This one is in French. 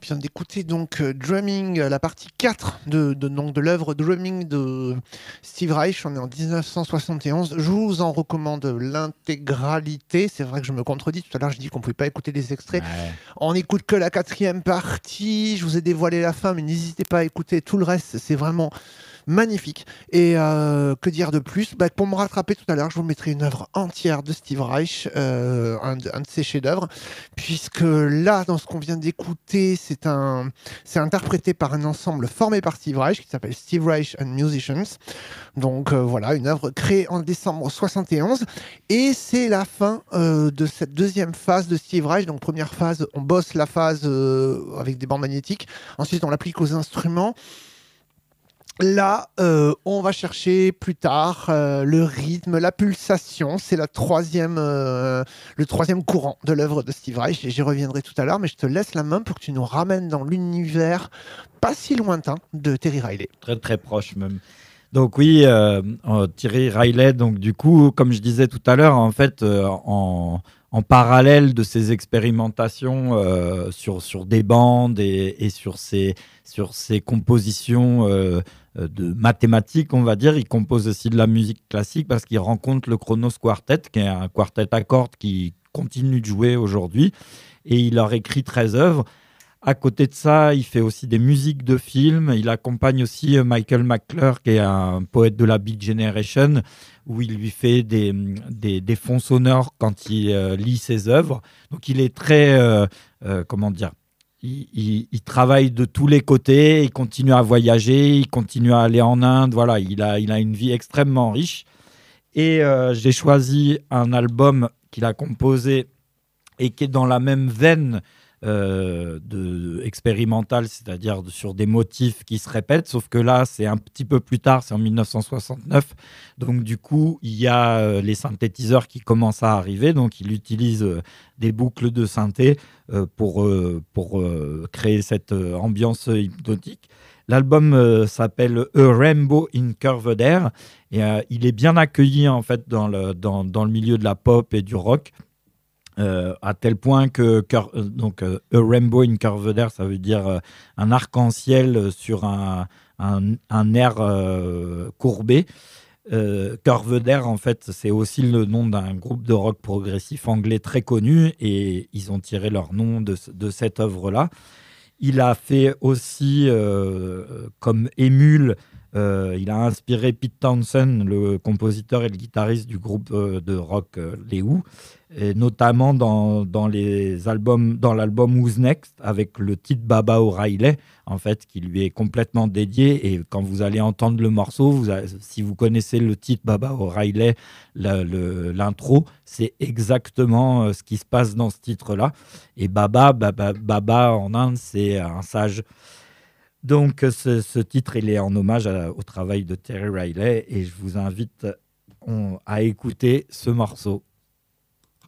viens d'écouter donc Drumming, la partie 4 donc, de l'œuvre Drumming de Steve Reich. On est en 1971. Je vous en recommande l'intégralité. C'est vrai que je me contredis. Tout à l'heure, je dis qu'on ne pouvait pas écouter les extraits. Ouais. On n'écoute que la quatrième partie. Je vous ai dévoilé la fin, mais n'hésitez pas à écouter tout le reste. C'est vraiment magnifique. Et que dire de plus? Pour me rattraper tout à l'heure, je vous mettrai une œuvre entière de Steve Reich, un de ses chefs-d'œuvre, puisque là, dans ce qu'on vient d'écouter, c'est interprété par un ensemble formé par Steve Reich qui s'appelle Steve Reich and Musicians. Donc voilà, une œuvre créée en décembre 71. Et c'est la fin de cette deuxième phase de Steve Reich. Donc première phase, on bosse la phase avec des bandes magnétiques. Ensuite, on l'applique aux instruments. Là, on va chercher plus tard le rythme, la pulsation. C'est le troisième courant de l'œuvre de Steve Reich. Et j'y reviendrai tout à l'heure, mais je te laisse la main pour que tu nous ramènes dans l'univers pas si lointain de Terry Riley. Très très proche même. Donc oui, Terry Riley, donc du coup, comme je disais tout à l'heure, en fait, en parallèle de ces expérimentations sur des bandes et sur ces compositions de mathématiques, on va dire, il compose aussi de la musique classique parce qu'il rencontre le Kronos Quartet, qui est un quartet à cordes qui continue de jouer aujourd'hui, et il leur écrit 13 œuvres. À côté de ça, il fait aussi des musiques de films. Il accompagne aussi Michael McClure, qui est un poète de la Beat Generation, où il lui fait des fonds sonores quand il lit ses œuvres. Donc il est très, comment dire, il travaille de tous les côtés, il continue à voyager, il continue à aller en Inde. Voilà, il a une vie extrêmement riche. Et j'ai choisi un album qu'il a composé et qui est dans la même veine expérimental, c'est-à-dire sur des motifs qui se répètent, sauf que là, c'est un petit peu plus tard, c'est en 1969. Donc, du coup, il y a les synthétiseurs qui commencent à arriver. Donc, il utilise des boucles de synthé pour créer cette ambiance hypnotique. L'album s'appelle A Rainbow in Curved Air et il est bien accueilli en fait dans le milieu de la pop et du rock. À tel point que A Rainbow in Curved Air, ça veut dire un arc-en-ciel sur un air courbé. Curved Air, en fait, c'est aussi le nom d'un groupe de rock progressif anglais très connu et ils ont tiré leur nom de cette œuvre-là. Il a fait aussi, comme émule, il a inspiré Pete Townshend, le compositeur et le guitariste du groupe de rock Les Who, et notamment dans l'album Who's Next, avec le titre Baba O'Reilly, en fait, qui lui est complètement dédié. Et quand vous allez entendre le morceau, si vous connaissez le titre Baba O'Reilly, l'intro, c'est exactement ce qui se passe dans ce titre-là. Et Baba en Inde, c'est un sage. Donc, ce titre, il est en hommage au travail de Terry Riley et je vous invite à écouter ce morceau.